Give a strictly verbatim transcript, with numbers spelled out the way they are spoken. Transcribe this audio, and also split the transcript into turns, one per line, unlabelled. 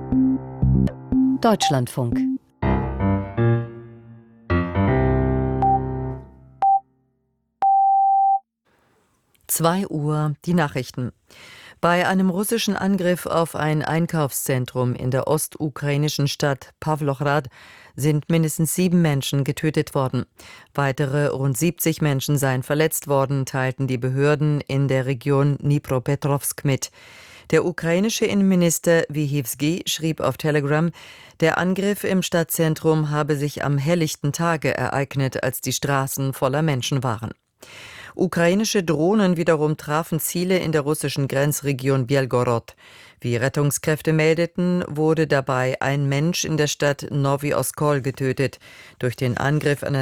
Deutschlandfunk. Zwei Uhr, die Nachrichten. Bei einem russischen Angriff auf ein Einkaufszentrum in der ostukrainischen Stadt Pawlochrad sind mindestens sieben Menschen getötet worden. Weitere rund siebzig Menschen seien verletzt worden, teilten die Behörden in der Region Dnipropetrovsk mit. Der ukrainische Innenminister Wychivsky schrieb auf Telegram, der Angriff im Stadtzentrum habe sich am helllichten Tage ereignet, als die Straßen voller Menschen waren. Ukrainische Drohnen wiederum trafen Ziele in der russischen Grenzregion Belgorod. Wie Rettungskräfte meldeten, wurde dabei ein Mensch in der Stadt Novy Oskol getötet. Durch den Angriff einer